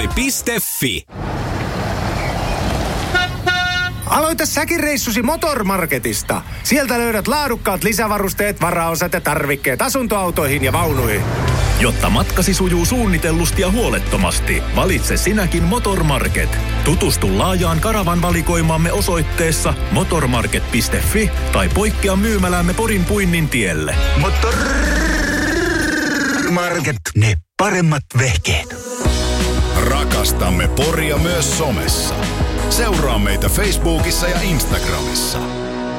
Motormarket.fi. Aloita säkin reissusi Motormarketista. Sieltä löydät laadukkaat lisävarusteet, varaosat ja tarvikkeet asuntoautoihin ja vaunuihin. Jotta matkasi sujuu suunnitellusti ja huolettomasti, valitse sinäkin Motormarket. Tutustu laajaan karavan valikoimaamme osoitteessa motormarket.fi tai poikkea myymälämme Porin Puinnin tielle. Motormarket, ne paremmat vehkeet. Rakastamme Poria myös somessa. Seuraa meitä Facebookissa ja Instagramissa.